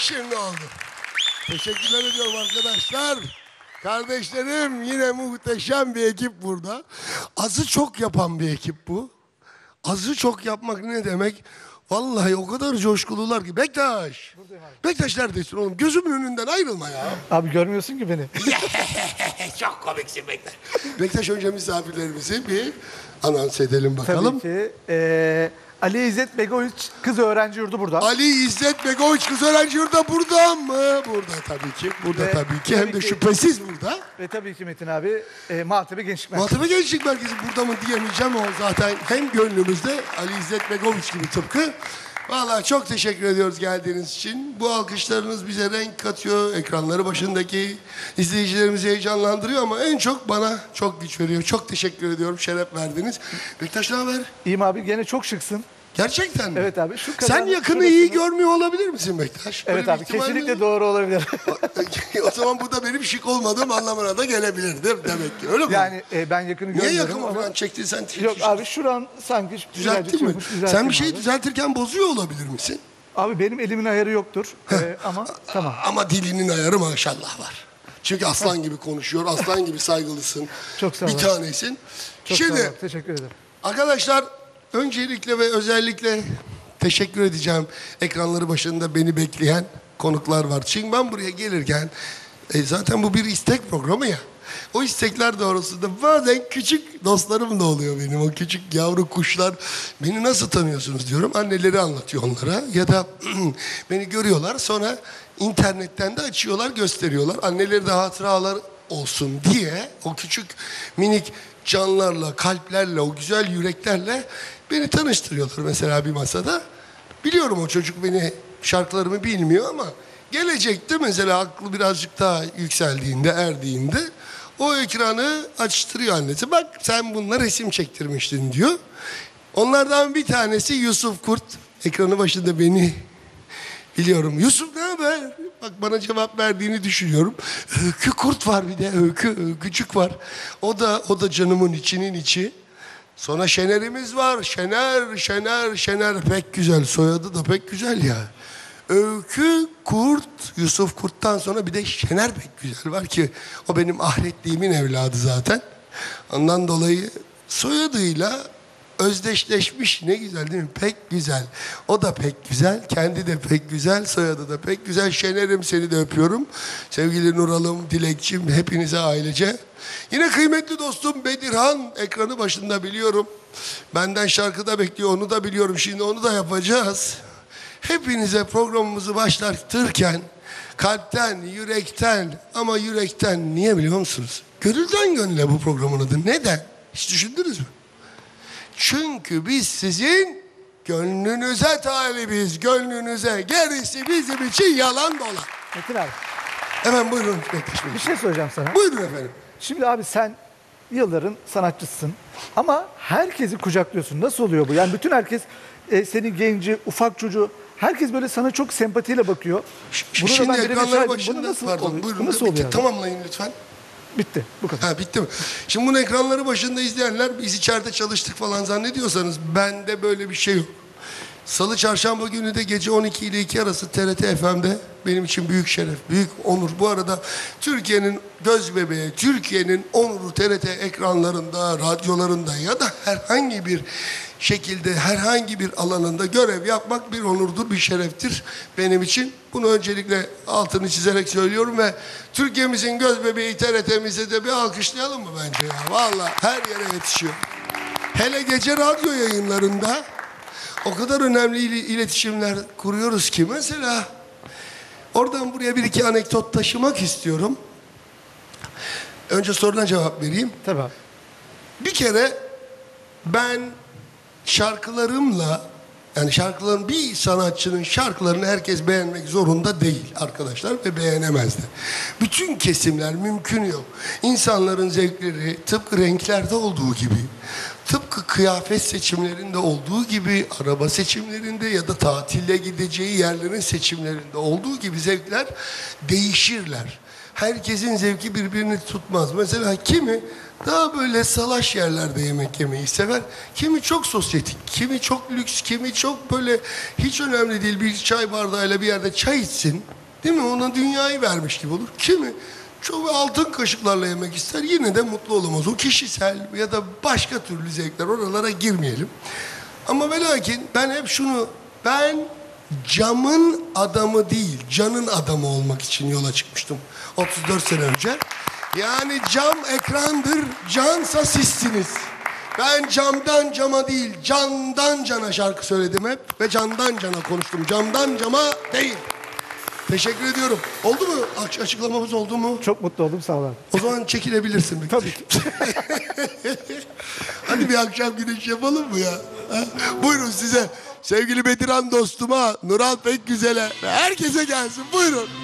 Şimdi oldu. Teşekkürler ediyorum arkadaşlar. Kardeşlerim, yine muhteşem bir ekip burada. Azı çok yapan bir ekip bu. Azı çok yapmak ne demek? Vallahi o kadar coşkulular ki. Bektaş. Bektaş neredesin oğlum? Gözümün önünden ayrılma ya. Abi görmüyorsun ki beni. Çok komiksin Bektaş. Bektaş, önce misafirlerimizi bir anons edelim bakalım. Tabii ki. Ali İzzet Begoviç Kız Öğrenci Yurdu burada. Ali İzzet Begoviç Kız Öğrenci Yurdu burada mı? Burada tabii ki. Burada tabii ki. Hem de şüphesiz burada. Ve tabii ki Metin abi Maltepe Gençlik Merkezi. Maltepe Gençlik Merkezi burada mı diyemeyeceğim, o zaten hem gönlümüzde Ali İzzet Begoviç gibi tıpkı. Vallahi çok teşekkür ediyoruz geldiğiniz için. Bu alkışlarınız bize renk katıyor. Ekranları başındaki izleyicilerimizi heyecanlandırıyor ama en çok bana çok güç veriyor. Çok teşekkür ediyorum. Şeref verdiniz. Bektaş, ne haber? İyiyim abi, gene çok şıksın. Gerçekten mi? Evet abi. Sen yakını iyi görmüyor olabilir misin Bektaş? Evet Öyle abi, bir ihtimal kesinlikle mi? doğru olabilir. O zaman bu da benim şık olmadığım anlamına da gelebilirdir demek ki. Öyle mi? Yani ben yakını Niye görmüyorum yakın ama... falan çektin sen? Yok abi, şuran sanki Düzelttin mi? düzelttim Sen bir şey abi. düzeltirken bozuyor olabilir misin? Abi benim elimin ayarı yoktur ama tamam. Ama dilinin ayarı maşallah var. Çünkü aslan gibi konuşuyor, aslan gibi saygılısın. Çok sağ ol. Bir tanesin. Çok sağ ol Şimdi abi, teşekkür ederim. arkadaşlar, öncelikle ve özellikle teşekkür edeceğim. Ekranları başında beni bekleyen konuklar var. Çünkü ben buraya gelirken zaten bu bir istek programı ya. O istekler doğrultusunda bazen küçük dostlarım da oluyor benim. O küçük yavru kuşlar, beni nasıl tanıyorsunuz diyorum. Anneleri anlatıyor onlara ya da beni görüyorlar, sonra internetten de açıyorlar, gösteriyorlar. Anneleri de hatıralar olsun diye o küçük minik canlarla, kalplerle, o güzel yüreklerle beni tanıştırıyorlar mesela bir masada. Biliyorum o çocuk beni, şarkılarımı bilmiyor ama gelecekte mesela aklı birazcık daha yükseldiğinde, erdiğinde o ekranı açtırıyor annesi. Bak, sen bununla resim çektirmiştin diyor. Onlardan bir tanesi Yusuf Kurt. Ekranı başında beni biliyorum. Yusuf, ne haber? Bak, bana cevap verdiğini düşünüyorum. Öykü Kurt var bir de. Öykücük var. O da canımın içinin içi. Sonra Şener'imiz var. Şener pek güzel. Soyadı da pek güzel ya. Öykü Kurt, Yusuf Kurt'tan sonra bir de Şener pek güzel var ki o benim ahretliğimin evladı zaten. Ondan dolayı soyadıyla özdeşleşmiş. Ne güzel değil mi? Pek güzel. O da pek güzel. Kendi de pek güzel. Soyadı da pek güzel. Şener'im, seni de öpüyorum. Sevgili Nural'ım, Dilekçim, hepinize ailece. Yine kıymetli dostum Bedirhan ekranı başında, biliyorum. Benden şarkı da bekliyor, onu da biliyorum. Şimdi onu da yapacağız. Hepinize programımızı başlatırken kalpten, yürekten, ama yürekten, niye biliyor musunuz? Gönülden gönüle bu programın adı. Neden? Hiç düşündünüz mü? Çünkü biz sizin gönlünüze talibiz, gönlünüze. Gerisi bizim için yalan dolan. Metin abi, Hemen buyurun Bektaş Bey. bir şey söyleyeceğim sana. Buyurun efendim. Şimdi abi, sen yılların sanatçısın ama herkesi kucaklıyorsun. Nasıl oluyor bu? Yani bütün herkes senin genci, ufak çocuğu, herkes böyle sana çok sempatiyle bakıyor. Bunu da Şimdi ben birebir ekranları şahidim. başında, Bu nasıl pardon oluyor? buyurun. Bu nasıl Bitti, oluyor? tamamlayın lütfen. Bitti. Bu kadar. Ha, bitti mi? Şimdi bunu ekranları başında izleyenler, biz içeride çalıştık falan zannediyorsanız, bende böyle bir şey yok. Salı çarşamba günü de gece 12 ile 2 arası TRT FM'de benim için büyük şeref, büyük onur. Bu arada Türkiye'nin göz bebeği, Türkiye'nin onuru TRT ekranlarında, radyolarında ya da herhangi bir şekilde, herhangi bir alanında görev yapmak bir onurdur, bir şereftir benim için. Bunu öncelikle altını çizerek söylüyorum ve Türkiye'mizin göz bebeği TRT'mize de bir alkışlayalım mı bence ya? Vallahi her yere yetişiyor. Hele gece radyo yayınlarında o kadar önemli iletişimler kuruyoruz ki, mesela oradan buraya bir iki anekdot taşımak istiyorum. Önce soruna cevap vereyim. Tabii abi. Bir kere ben şarkılarımla, yani şarkıların, bir sanatçının şarkılarını herkes beğenmek zorunda değil arkadaşlar ve beğenemez de. Bütün kesimler, mümkün yok. İnsanların zevkleri tıpkı renklerde olduğu gibi, tıpkı kıyafet seçimlerinde olduğu gibi, araba seçimlerinde ya da tatile gideceği yerlerin seçimlerinde olduğu gibi zevkler değişirler. herkesin zevki birbirini tutmaz. Mesela kimi daha böyle salaş yerlerde yemek yemeyi sever. Kimi çok sosyetik, kimi çok lüks, kimi çok böyle hiç önemli değil bir çay bardağıyla bir yerde çay içsin. Değil mi? Ona dünyayı vermiş gibi olur. Kimi çok altın kaşıklarla yemek ister yine de mutlu olamaz. O kişisel ya da başka türlü zevkler, oralara girmeyelim. Ama ve lakin ben hep ben camın adamı değil, canın adamı olmak için yola çıkmıştım 34 sene önce. Yani cam ekrandır, cansa sizsiniz. Ben camdan cama değil, candan cana şarkı söyledim hep ve candan cana konuştum. Camdan cama değil. Teşekkür ediyorum. Oldu mu? Açıklamamız oldu mu? Çok mutlu oldum, sağ ol abi. O zaman çekilebilirsin. Tabii ki. Hadi bir akşam güneş yapalım mı ya? Ha? Buyurun size. Sevgili Bediran dostuma, Nural Pekgüzel'e ve herkese gelsin. Buyurun.